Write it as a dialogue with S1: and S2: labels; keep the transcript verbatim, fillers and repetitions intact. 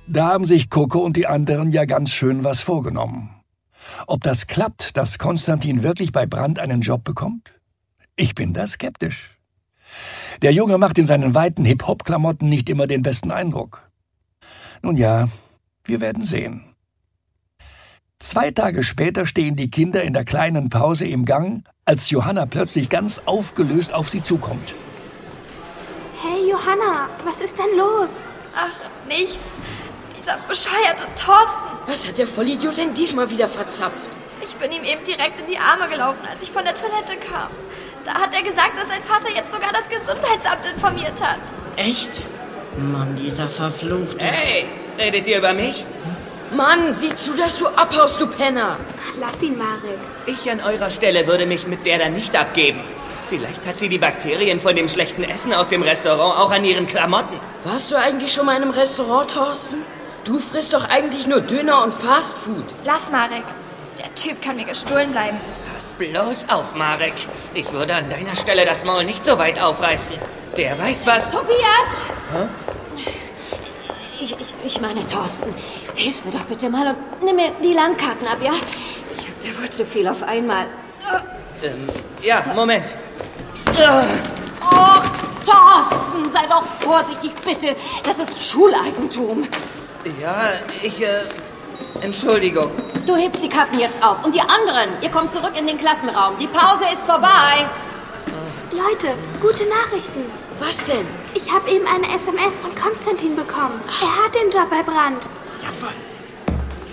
S1: Da haben sich Coco und die anderen ja ganz schön was vorgenommen. Ob das klappt, dass Konstantin wirklich bei Brandt einen Job bekommt? Ich bin da skeptisch. Der Junge macht in seinen weiten Hip-Hop-Klamotten nicht immer den besten Eindruck. Nun ja, wir werden sehen. Zwei Tage später stehen die Kinder in der kleinen Pause im Gang, als Johanna plötzlich ganz aufgelöst auf sie zukommt.
S2: Hey Johanna, was ist denn los?
S3: Ach, nichts. Dieser bescheuerte Thorsten.
S4: Was hat der Vollidiot denn diesmal wieder verzapft?
S3: Ich bin ihm eben direkt in die Arme gelaufen, als ich von der Toilette kam. Da hat er gesagt, dass sein Vater jetzt sogar das Gesundheitsamt informiert hat.
S4: Echt? Mann, dieser Verfluchte.
S5: Hey, redet ihr über mich?
S4: Mann, sieh zu, dass du abhaust, du Penner.
S2: Lass ihn, Marek.
S5: Ich an eurer Stelle würde mich mit der dann nicht abgeben. Vielleicht hat sie die Bakterien von dem schlechten Essen aus dem Restaurant auch an ihren Klamotten.
S4: Warst du eigentlich schon mal in einem Restaurant, Thorsten? Du frisst doch eigentlich nur Döner und Fastfood.
S3: Lass, Marek. Der Typ kann mir gestohlen bleiben.
S5: Pass bloß auf, Marek. Ich würde an deiner Stelle das Maul nicht so weit aufreißen. Der weiß was...
S6: Tobias!
S5: Hä?
S6: Ich, ich, ich meine, Thorsten, hilf mir doch bitte mal und nimm mir die Landkarten ab, ja? Ich hab da wohl zu viel auf einmal.
S5: Ähm, ja, Moment.
S6: Och, Thorsten, sei doch vorsichtig, bitte. Das ist Schuleigentum.
S5: Ja, ich, äh... Entschuldigung.
S6: Du hebst die Karten jetzt auf. Und die anderen, ihr kommt zurück in den Klassenraum. Die Pause ist vorbei.
S2: Leute, gute Nachrichten.
S4: Was denn?
S2: Ich habe eben eine S M S von Konstantin bekommen. Er hat den Job bei Brandt.